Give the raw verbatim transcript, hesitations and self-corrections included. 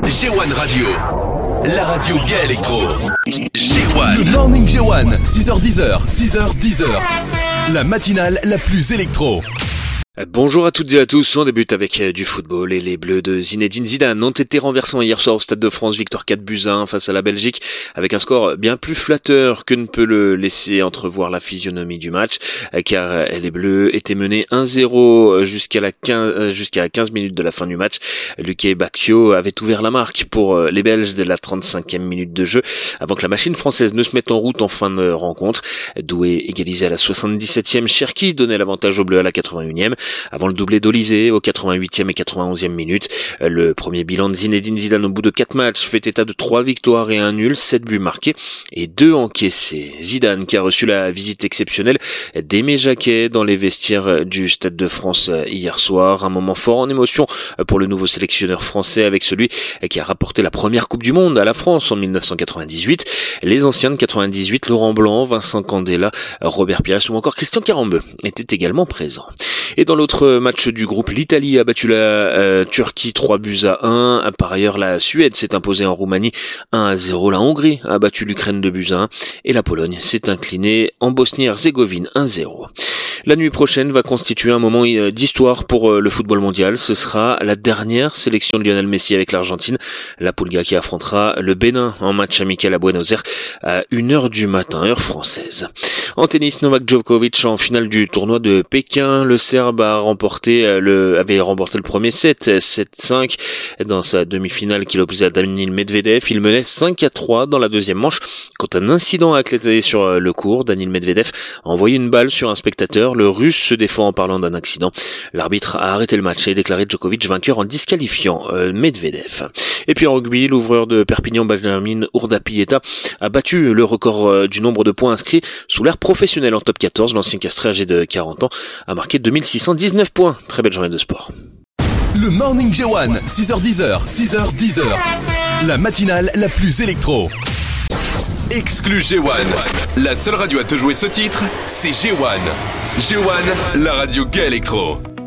G un Radio, la radio gay électro. G un. Le Morning G un, six heures dix, six heures dix. La matinale la plus électro. Bonjour à toutes et à tous, on débute avec du football et les Bleus de Zinedine Zidane ont été renversants hier soir au Stade de France, victoire quatre buts à un face à la Belgique avec un score bien plus flatteur que ne peut le laisser entrevoir la physionomie du match car les Bleus étaient menés un zéro jusqu'à la quinze, jusqu'à quinze minutes de la fin du match. Lucas Bacchio avait ouvert la marque pour les Belges dès la trente-cinquième minute de jeu avant que la machine française ne se mette en route en fin de rencontre. Doué égalisait à la soixante-dix-septième, Cherki donnait l'avantage aux Bleus à la quatre-vingt-unième. Avant le doublé d'Olysée aux quatre-vingt-huitième et quatre-vingt-onzième minutes. Le premier bilan de Zinedine Zidane au bout de quatre matchs fait état de trois victoires et un nul, sept buts marqués et deux encaissés. Zidane qui a reçu la visite exceptionnelle d'Aimé Jacquet dans les vestiaires du Stade de France hier soir. Un moment fort en émotion pour le nouveau sélectionneur français avec celui qui a rapporté la première Coupe du Monde à la France en mille neuf cent quatre-vingt-dix-huit. Les anciens de quatre-vingt-dix-huit, Laurent Blanc, Vincent Candela, Robert Pires ou encore Christian Carambeu étaient également présents. Et dans l'autre match du groupe, l'Italie a battu la euh, Turquie trois buts à un. Par ailleurs, la Suède s'est imposée en Roumanie un à zéro. La Hongrie a battu l'Ukraine deux buts à un. Et la Pologne s'est inclinée en Bosnie-Herzégovine un zéro. La nuit prochaine va constituer un moment d'histoire pour le football mondial. Ce sera la dernière sélection de Lionel Messi avec l'Argentine. La Pulga qui affrontera le Bénin en match amical à Buenos Aires à une heure du matin, heure française. En tennis, Novak Djokovic en finale du tournoi de Pékin. Le Serbe a remporté le, avait remporté le premier set, sept cinq, dans sa demi-finale qu'il opposait à Daniil Medvedev. Il menait cinq à trois dans la deuxième manche quand un incident a éclaté sur le court. Daniil Medvedev a envoyé une balle sur un spectateur. Le Russe se défend en parlant d'un accident. L'arbitre a arrêté le match et déclaré Djokovic vainqueur en disqualifiant euh, Medvedev. Et puis en rugby, l'ouvreur de Perpignan, Benjamin Urdapieta, a battu le record euh, du nombre de points inscrits sous l'ère professionnelle en top quatorze. L'ancien castré âgé de quarante ans a marqué deux mille six cent dix-neuf points. Très belle journée de sport. Le Morning G un, six heures dix, six heures dix. La matinale la plus électro. Exclu G un. La seule radio à te jouer ce titre, c'est G un. G un, la radio gay électro.